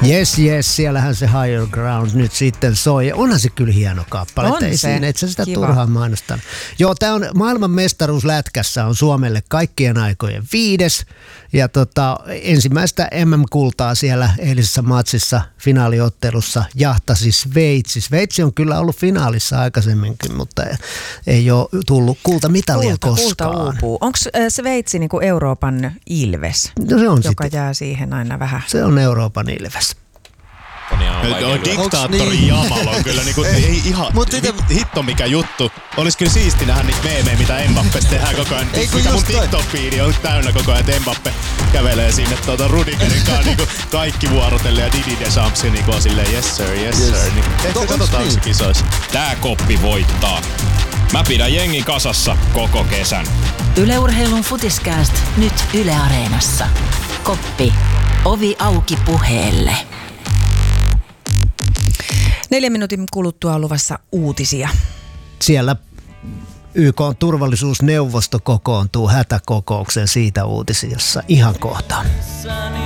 Yes, siellähän se Higher Ground nyt sitten soi. Onhan se kyllä hieno kappale. On ei se. Siinä, et sä sitä Kiva. turhaan mainostan. Joo, tää on maailman mestaruus lätkässä on Suomelle kaikkien aikojen 5. Ja ensimmäistä MM-kultaa siellä eilisessä matsissa finaaliottelussa jahtasi Sveitsi. Sveitsi on kyllä ollut finaalissa aikaisemminkin, mutta ei ole tullut kultamitalia koskaan. Kulta uupuu. Onko Sveitsi niinku Euroopan ilves, No se on joka sitten. jää siihen aina vähän? Se on Euroopan ilves. Diktaattori Jamal on kyllä niinku, ei ihan hitto mikä juttu. Olis kyllä siisti nähdä niitä meemejä, mitä Mbappesta tehdään koko ajan. Mikä mun TikTok-fiidi on täynnä koko ajan, että Mbappe kävelee sinne Rudigerin kanssa niinku kaikki vuorotellen ja Didi Deschamps niinku on silleen yes sir. Niin, ehkä katsotaan se kisoissa. Tää koppi voittaa. Mä pidän jengin kasassa koko kesän. Yle Urheilun Futiskääst nyt Yle Areenassa. Koppi. Ovi auki puheelle. 4 minuutin kuluttua on luvassa uutisia. Siellä YK:n turvallisuusneuvosto kokoontuu hätäkokoukseen siitä uutisia ihan kohtaan.